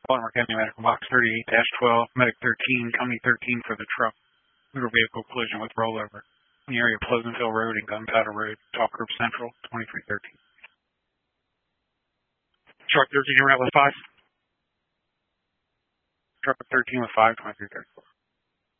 Baltimore County Medical Box 38-12, Medic 13, County 13 for the truck. Motor vehicle collision with rollover in the area of Pleasantville Road and Gunpowder Road, Talk Group Central, 2313. Truck 13 in route with 5. Truck 13 with 5, 2334.